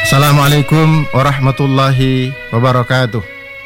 Assalamualaikum warahmatullahi wabarakatuh.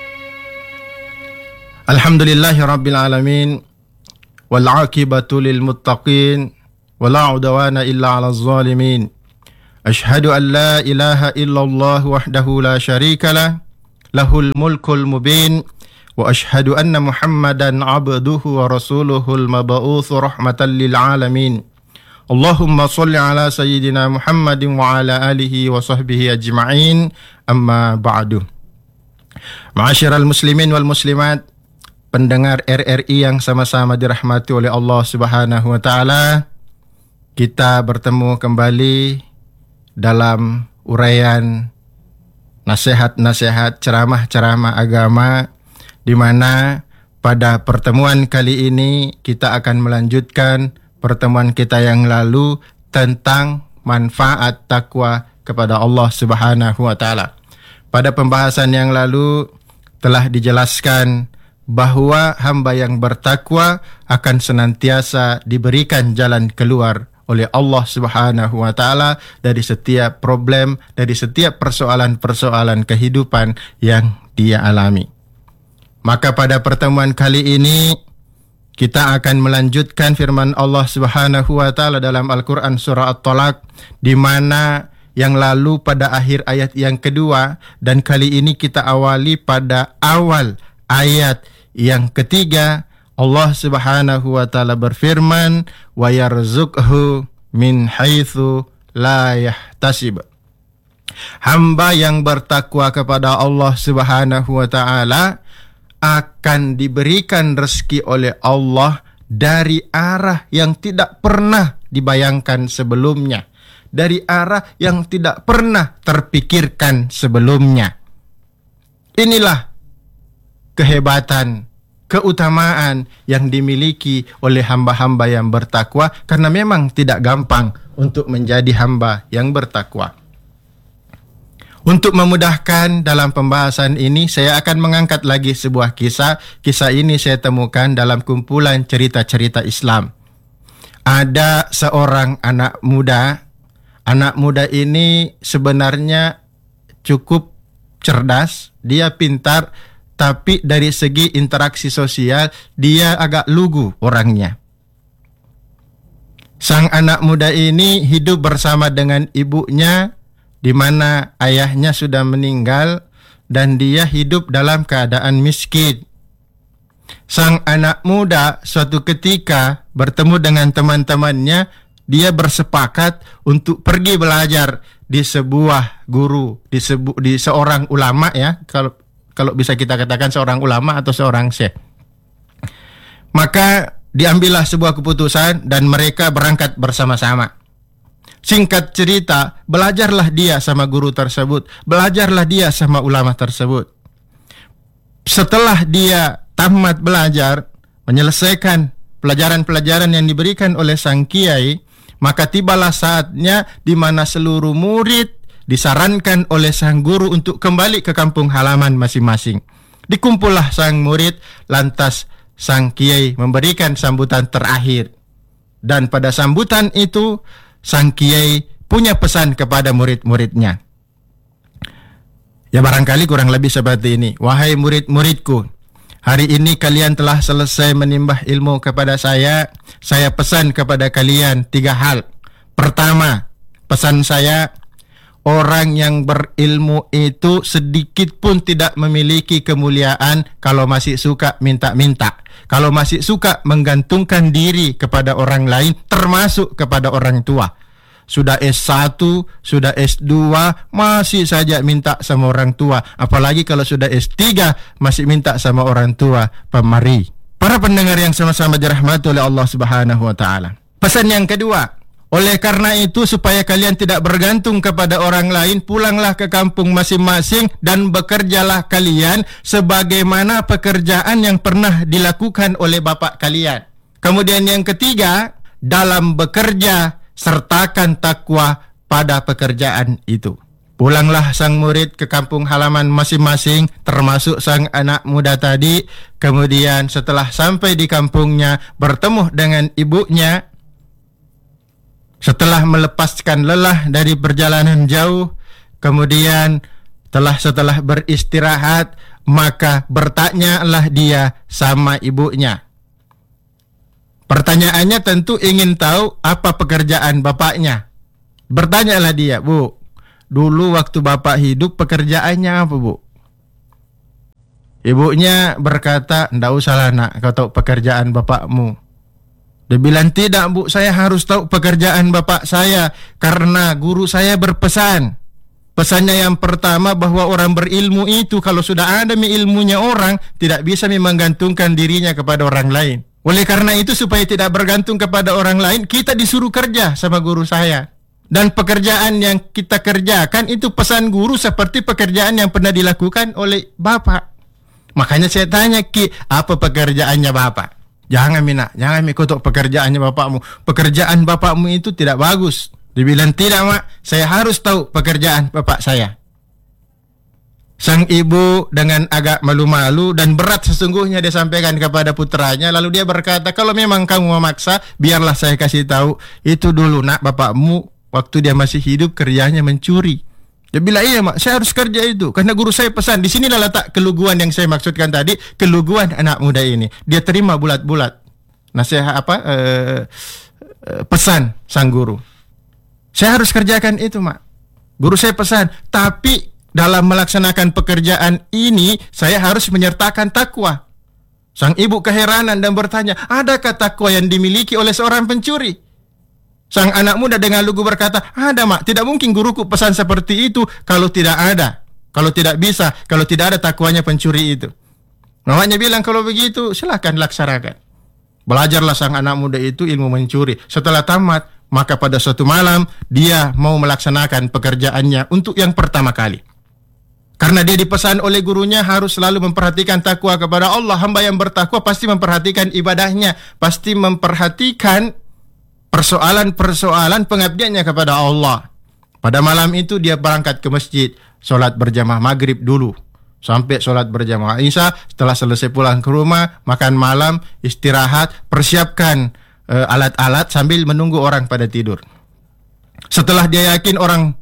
Alhamdulillahi rabbil alamin, wal aqibatu lil muttaqin, wala udwana illa 'alal zalimin. Ashhadu an la ilaha illallah wahdahu la syarika lah, lahul mulkul mubin, wa ashhadu anna Muhammadan 'abduhu wa rasuluhul mab'utsu rahmatan lil alamin. Allahumma salli ala sayyidina Muhammadin wa ala alihi wa sahbihi ajma'in, amma ba'du. Ma'asyiral muslimin wal muslimat, pendengar RRI yang sama-sama dirahmati oleh Allah Subhanahu wa taala, kita bertemu kembali dalam uraian nasihat-nasihat, ceramah-ceramah agama, di mana pada pertemuan kali ini kita akan melanjutkan pertemuan kita yang lalu tentang manfaat takwa kepada Allah Subhanahu wa taala. Pada pembahasan yang lalu telah dijelaskan bahwa hamba yang bertakwa akan senantiasa diberikan jalan keluar oleh Allah Subhanahu wa taala dari setiap problem, dari setiap persoalan-persoalan kehidupan yang dia alami. Maka pada pertemuan kali ini kita akan melanjutkan firman Allah Subhanahu wa taala dalam Al-Qur'an surah At-Talaq, di mana yang lalu pada akhir ayat yang kedua, dan kali ini kita awali pada awal ayat yang ketiga. Allah Subhanahu wa taala berfirman, wa yarzuqhu min haitsu la yahtasib. Hamba yang bertakwa kepada Allah Subhanahu wa taala akan diberikan rezeki oleh Allah dari arah yang tidak pernah dibayangkan sebelumnya, dari arah yang tidak pernah terpikirkan sebelumnya. Inilah kehebatan, keutamaan yang dimiliki oleh hamba-hamba yang bertakwa, karena memang tidak gampang untuk menjadi hamba yang bertakwa. Untuk memudahkan dalam pembahasan ini, saya akan mengangkat lagi sebuah kisah. Kisah ini saya temukan dalam kumpulan cerita-cerita Islam. Ada seorang anak muda. Anak muda ini sebenarnya cukup cerdas, dia pintar, tapi dari segi interaksi sosial dia agak lugu orangnya. Sang anak muda ini hidup bersama dengan ibunya, di mana ayahnya sudah meninggal dan dia hidup dalam keadaan miskin. Sang anak muda suatu ketika bertemu dengan teman-temannya, dia bersepakat untuk pergi belajar di sebuah guru, di seorang ulama, ya, kalau bisa kita katakan seorang ulama atau seorang syekh. Maka diambillah sebuah keputusan dan mereka berangkat bersama-sama. Singkat cerita, belajarlah dia sama guru tersebut, belajarlah dia sama ulama tersebut. Setelah dia tamat belajar, menyelesaikan pelajaran-pelajaran yang diberikan oleh sang kiai, maka tibalah saatnya di mana seluruh murid disarankan oleh sang guru untuk kembali ke kampung halaman masing-masing. Dikumpullah sang murid, lantas sang kiai memberikan sambutan terakhir. Dan pada sambutan itu, sang kiai punya pesan kepada murid-muridnya. Ya, barangkali kurang lebih seperti ini. Wahai murid-muridku, hari ini kalian telah selesai menimbah ilmu kepada saya. Saya pesan kepada kalian 3 hal. Pertama, pesan saya, orang yang berilmu itu sedikit pun tidak memiliki kemuliaan kalau masih suka minta-minta, kalau masih suka menggantungkan diri kepada orang lain, termasuk kepada orang tua. Sudah S1, sudah S2, masih saja minta sama orang tua. Apalagi kalau sudah S3, masih minta sama orang tua pemari. Para pendengar yang sama-sama dirahmati oleh Allah Subhanahu wa taala. Pesan yang kedua, oleh karena itu, supaya kalian tidak bergantung kepada orang lain, pulanglah ke kampung masing-masing dan bekerjalah kalian sebagaimana pekerjaan yang pernah dilakukan oleh bapak kalian. Kemudian yang ketiga, dalam bekerja, sertakan takwa pada pekerjaan itu. Pulanglah sang murid ke kampung halaman masing-masing, termasuk sang anak muda tadi. Kemudian setelah sampai di kampungnya, bertemu dengan ibunya. Setelah melepaskan lelah dari perjalanan jauh, Kemudian setelah beristirahat, maka bertanyalah dia sama ibunya. Pertanyaannya tentu ingin tahu apa pekerjaan bapaknya. Bertanyalah dia, Bu, dulu waktu bapak hidup pekerjaannya apa, Bu? Ibunya berkata, ndak usah lah nak, kau tahu pekerjaan bapakmu. Dia bilang, tidak Bu, saya harus tahu pekerjaan bapak saya karena guru saya berpesan. Pesannya yang pertama bahwa orang berilmu itu kalau sudah ada ilmunya orang, tidak bisa menggantungkan dirinya kepada orang lain. Oleh karena itu supaya tidak bergantung kepada orang lain, kita disuruh kerja sama guru saya. Dan pekerjaan yang kita kerjakan itu pesan guru seperti pekerjaan yang pernah dilakukan oleh bapak. Makanya saya tanya, Ki, apa pekerjaannya bapak? Jangan kutuk pekerjaannya bapakmu. Pekerjaan bapakmu itu tidak bagus. Dibilang, tidak mak, saya harus tahu pekerjaan bapak saya. Sang ibu dengan agak malu-malu dan berat sesungguhnya dia sampaikan kepada putranya. Lalu dia berkata, kalau memang kamu memaksa, biarlah saya kasih tahu. Itu dulu nak, bapakmu waktu dia masih hidup kerjanya mencuri. Dia bilang, iya mak, saya harus kerja itu karena guru saya pesan. Di sinilah letak keluguan yang saya maksudkan tadi, keluguan anak muda ini. Dia terima bulat-bulat nasihat pesan sang guru. Saya harus kerjakan itu mak, guru saya pesan. Tapi dalam melaksanakan pekerjaan ini saya harus menyertakan takwa. Sang ibu keheranan dan bertanya, adakah takwa yang dimiliki oleh seorang pencuri? Sang anak muda dengan lugu berkata, ada mak, tidak mungkin guruku pesan seperti itu kalau tidak ada, kalau tidak bisa, kalau tidak ada takwanya pencuri itu. Mamanya bilang, kalau begitu silahkan laksanakan. Belajarlah sang anak muda itu ilmu mencuri. Setelah tamat, maka pada suatu malam dia mau melaksanakan pekerjaannya untuk yang pertama kali. Karena dia dipesan oleh gurunya harus selalu memperhatikan takwa kepada Allah. Hamba yang bertakwa pasti memperhatikan ibadahnya, pasti memperhatikan persoalan-persoalan pengabdiannya kepada Allah. Pada malam itu dia berangkat ke masjid, sholat berjamaah maghrib dulu, sampai sholat berjamaah isya. Setelah selesai pulang ke rumah, makan malam, istirahat, persiapkan alat-alat sambil menunggu orang pada tidur. Setelah dia yakin orang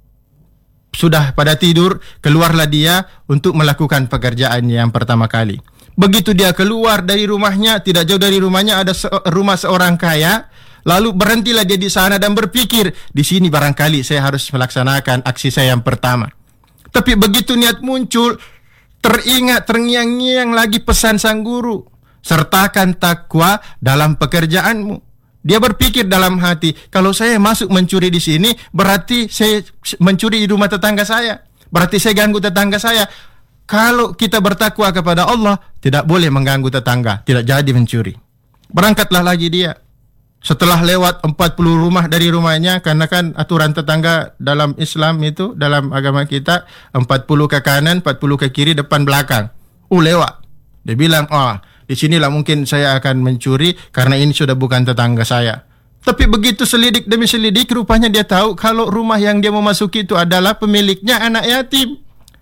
sudah pada tidur, keluarlah dia untuk melakukan pekerjaannya yang pertama kali. Begitu dia keluar dari rumahnya, tidak jauh dari rumahnya ada rumah seorang kaya. Lalu berhentilah dia di sana dan berpikir, di sini barangkali saya harus melaksanakan aksi saya yang pertama. Tapi begitu niat muncul, teringat terngiang-ngiang lagi pesan sang guru, sertakan takwa dalam pekerjaanmu. Dia berpikir dalam hati, kalau saya masuk mencuri di sini, berarti saya mencuri di rumah tetangga saya, berarti saya ganggu tetangga saya. Kalau kita bertakwa kepada Allah, tidak boleh mengganggu tetangga, tidak jadi mencuri. Berangkatlah lagi dia. Setelah lewat 40 rumah dari rumahnya, karena kan aturan tetangga dalam Islam itu, dalam agama kita, 40 ke kanan, 40 ke kiri, depan belakang. Lewat. Dia bilang, di sinilah mungkin saya akan mencuri karena ini sudah bukan tetangga saya. Tapi begitu selidik demi selidik, rupanya dia tahu kalau rumah yang dia memasuki itu adalah pemiliknya anak yatim.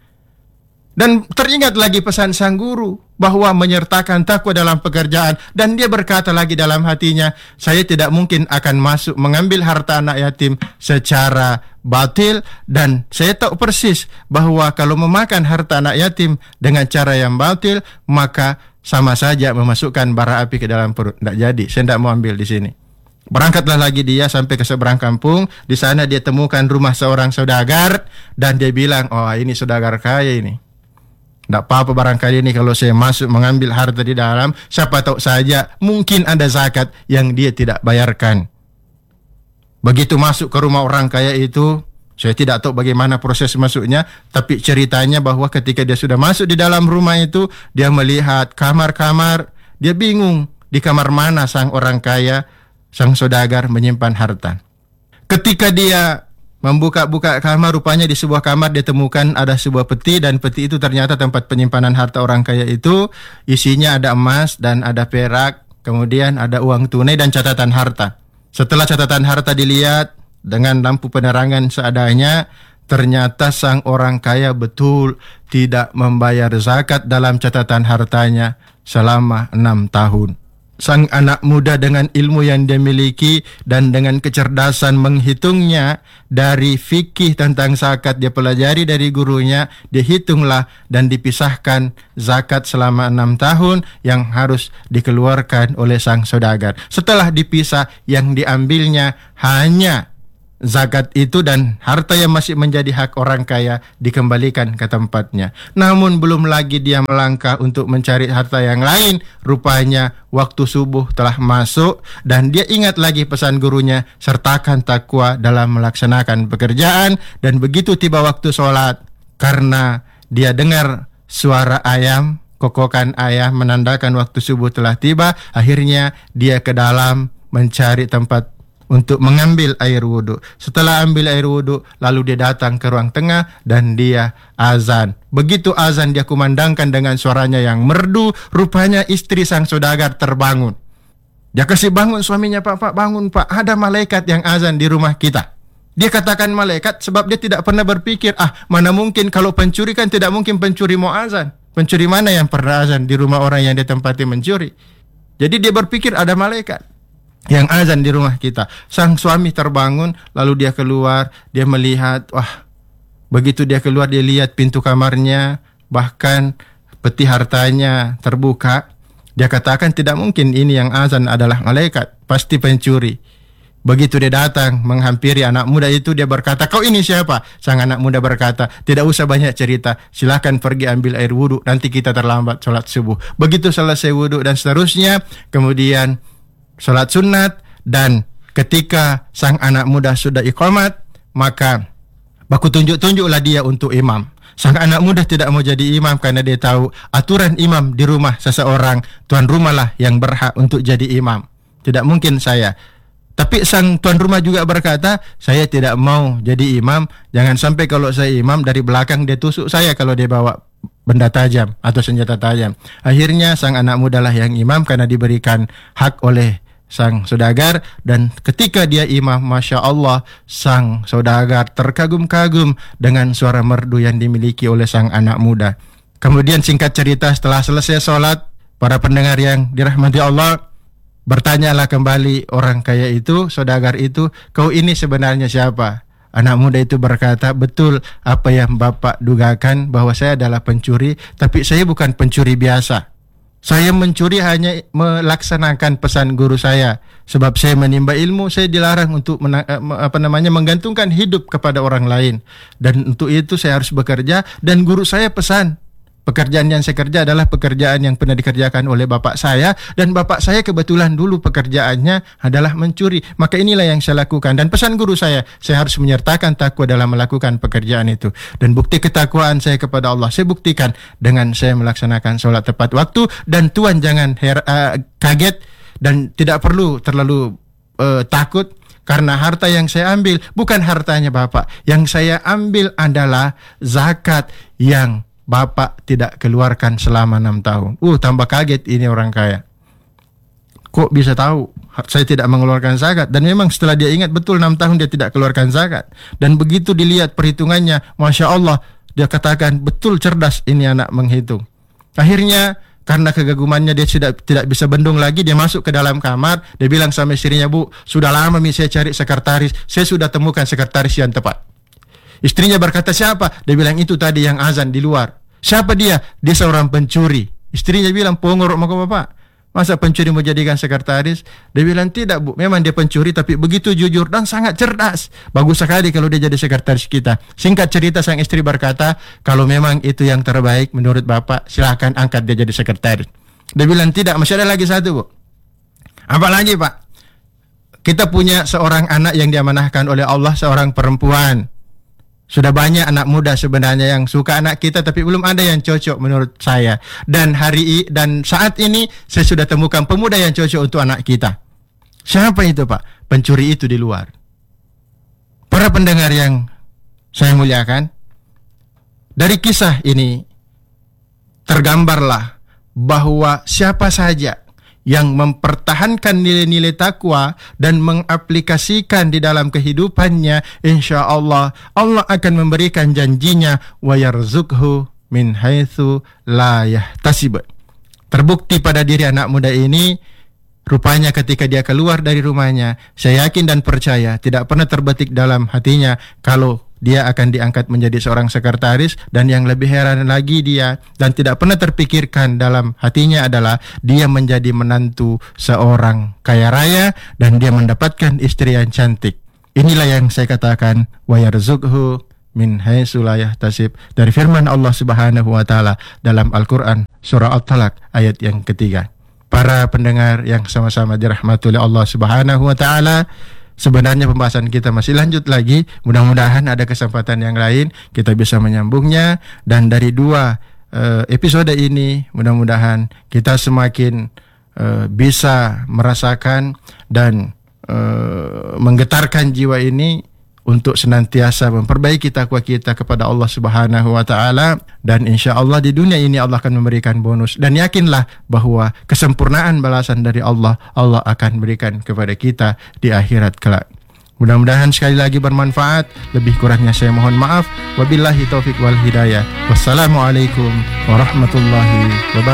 Dan teringat lagi pesan sang guru bahwa menyertakan takwa dalam pekerjaan. Dan dia berkata lagi dalam hatinya, saya tidak mungkin akan masuk mengambil harta anak yatim secara batil. Dan saya tahu persis bahwa kalau memakan harta anak yatim dengan cara yang batil, maka sama saja memasukkan bara api ke dalam perut. Tidak jadi, saya tidak mau ambil di sini. Berangkatlah lagi dia sampai ke seberang kampung. Di sana dia temukan rumah seorang saudagar. Dan dia bilang, ini saudagar kaya ini. Tidak apa-apa barangkali ini kalau saya masuk mengambil harta di dalam, siapa tahu saja mungkin ada zakat yang dia tidak bayarkan. Begitu masuk ke rumah orang kaya itu, saya tidak tahu bagaimana proses masuknya, tapi ceritanya bahwa ketika dia sudah masuk di dalam rumah itu, dia melihat kamar-kamar, dia bingung di kamar mana sang orang kaya, sang saudagar menyimpan harta. Ketika dia membuka-buka kamar, rupanya di sebuah kamar dia temukan ada sebuah peti, dan peti itu ternyata tempat penyimpanan harta orang kaya itu. Isinya ada emas dan ada perak, kemudian ada uang tunai dan catatan harta. Setelah catatan harta dilihat dengan lampu penerangan seadanya, ternyata sang orang kaya betul tidak membayar zakat dalam catatan hartanya selama 6 tahun. sang anak muda dengan ilmu yang dia miliki dan dengan kecerdasan menghitungnya dari fikih tentang zakat, dia pelajari dari gurunya, dia hitunglah dan dipisahkan zakat selama 6 tahun yang harus dikeluarkan oleh sang saudagar. Setelah dipisah, yang diambilnya hanya zakat itu dan harta yang masih menjadi hak orang kaya dikembalikan ke tempatnya. Namun belum lagi dia melangkah untuk mencari harta yang lain. Rupanya waktu subuh telah masuk dan dia ingat lagi pesan gurunya, sertakan takwa dalam melaksanakan pekerjaan. Dan begitu tiba waktu sholat, karena dia dengar suara ayam, kokokan ayam menandakan waktu subuh telah tiba, akhirnya dia ke dalam mencari tempat untuk mengambil air wudhu. Setelah ambil air wudhu, lalu dia datang ke ruang tengah dan dia azan. Begitu azan, dia kumandangkan dengan suaranya yang merdu. Rupanya istri sang saudagar terbangun. Dia kasih bangun suaminya, Pak, bangun Pak, ada malaikat yang azan di rumah kita. Dia katakan malaikat sebab dia tidak pernah berpikir, mana mungkin kalau pencuri kan tidak mungkin pencuri mau azan. Pencuri mana yang pernah azan di rumah orang yang dia tempati mencuri? Jadi dia berpikir ada malaikat yang azan di rumah kita. Sang suami terbangun, lalu dia keluar, dia melihat, begitu dia keluar dia lihat pintu kamarnya, bahkan peti hartanya terbuka. Dia katakan tidak mungkin ini yang azan adalah malaikat, pasti pencuri. Begitu dia datang menghampiri anak muda itu, dia berkata, kau ini siapa? Sang anak muda berkata, tidak usah banyak cerita, silakan pergi ambil air wudhu, nanti kita terlambat sholat subuh. Begitu selesai wudhu dan seterusnya, kemudian sholat sunat, dan ketika sang anak muda sudah iqamat, maka baku tunjuk-tunjuklah dia untuk imam. Sang anak muda tidak mau jadi imam karena dia tahu aturan imam di rumah seseorang, tuan rumah lah yang berhak untuk jadi imam. Tidak mungkin saya. Tapi sang tuan rumah juga berkata, saya tidak mau jadi imam, jangan sampai kalau saya imam dari belakang dia tusuk saya kalau dia bawa benda tajam atau senjata tajam. Akhirnya sang anak muda lah yang imam karena diberikan hak oleh sang saudagar, dan ketika dia imam, Masya Allah, sang saudagar terkagum-kagum dengan suara merdu yang dimiliki oleh sang anak muda. Kemudian singkat cerita, setelah selesai sholat, para pendengar yang dirahmati Allah, bertanyalah kembali orang kaya itu, saudagar itu, kau ini sebenarnya siapa? Anak muda itu berkata, betul apa yang Bapak dugakan bahwa saya adalah pencuri, tapi saya bukan pencuri biasa. Saya mencuri hanya melaksanakan pesan guru saya. Sebab saya menimba ilmu, saya dilarang untuk menggantungkan hidup kepada orang lain. Dan untuk itu saya harus bekerja, dan guru saya pesan, pekerjaan yang saya kerja adalah pekerjaan yang pernah dikerjakan oleh bapak saya, dan bapak saya kebetulan dulu pekerjaannya adalah mencuri. Maka inilah yang saya lakukan, dan pesan guru saya harus menyertakan takwa dalam melakukan pekerjaan itu. Dan bukti ketakwaan saya kepada Allah saya buktikan dengan saya melaksanakan sholat tepat waktu. Dan Tuan jangan kaget dan tidak perlu terlalu takut, karena harta yang saya ambil bukan hartanya bapak. Yang saya ambil adalah zakat yang Bapak tidak keluarkan selama 6 tahun. Tambah kaget ini orang kaya. Kok bisa tahu saya tidak mengeluarkan zakat? Dan memang setelah dia ingat betul 6 tahun dia tidak keluarkan zakat. Dan begitu dilihat perhitungannya, Masya Allah, dia katakan betul cerdas ini anak menghitung. Akhirnya karena kegagumannya dia tidak bisa bendung lagi, dia masuk ke dalam kamar, dia bilang sama istrinya, Bu, sudah lama saya cari sekretaris, saya sudah temukan sekretaris yang tepat. Istrinya berkata, siapa? Dia bilang, itu tadi yang azan di luar. Siapa dia? Dia seorang pencuri. Istrinya bilang, pongorok mau bapak, masa pencuri mau jadikan sekretaris? Dia bilang, tidak Bu, memang dia pencuri, tapi begitu jujur dan sangat cerdas. Bagus sekali kalau dia jadi sekretaris kita. Singkat cerita, sang istri berkata, kalau memang itu yang terbaik menurut bapak, silakan angkat dia jadi sekretaris. Dia bilang, tidak, masih ada lagi satu Bu. Apa lagi Pak? Kita punya seorang anak yang diamanahkan oleh Allah, seorang perempuan. Sudah banyak anak muda sebenarnya yang suka anak kita, tapi belum ada yang cocok menurut saya. Dan saat ini saya sudah temukan pemuda yang cocok untuk anak kita. Siapa itu Pak? Pencuri itu di luar. Para pendengar yang saya muliakan, dari kisah ini tergambarlah bahwa siapa saja yang mempertahankan nilai-nilai takwa dan mengaplikasikan di dalam kehidupannya, insya Allah Allah akan memberikan janjinya, wa yarzuqhu min haitsu la yahtasib. Terbukti pada diri anak muda ini, rupanya ketika dia keluar dari rumahnya, saya yakin dan percaya tidak pernah terbetik dalam hatinya kalau dia akan diangkat menjadi seorang sekretaris, dan yang lebih heran lagi dia dan tidak pernah terpikirkan dalam hatinya adalah dia menjadi menantu seorang kaya raya dan dia mendapatkan istri yang cantik. Inilah yang saya katakan wa yarzuqhu min haitsu la yahtasib, dari firman Allah Subhanahu wa taala dalam Al-Qur'an surah At-Talaq ayat yang ketiga. Para pendengar yang sama-sama dirahmati oleh Allah Subhanahu wa taala, sebenarnya pembahasan kita masih lanjut lagi. Mudah-mudahan ada kesempatan yang lain kita bisa menyambungnya, dan dari dua episode ini mudah-mudahan kita semakin bisa merasakan dan menggetarkan jiwa ini untuk senantiasa memperbaiki takwa kita kepada Allah Subhanahu wa taala, dan insyaallah di dunia ini Allah akan memberikan bonus, dan yakinlah bahwa kesempurnaan balasan dari Allah akan berikan kepada kita di akhirat kelak. Mudah-mudahan sekali lagi bermanfaat. Lebih kurangnya saya mohon maaf. Wabillahi taufik wal hidayah. Wassalamualaikum warahmatullahi wabarakatuh.